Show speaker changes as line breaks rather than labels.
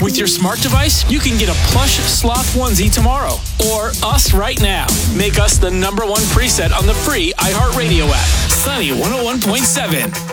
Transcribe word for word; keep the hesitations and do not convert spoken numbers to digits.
With your smart device, you can get a plush sloth onesie tomorrow. Or us right now. Make us the number one preset on the free iHeartRadio app. Sunny one oh one point seven.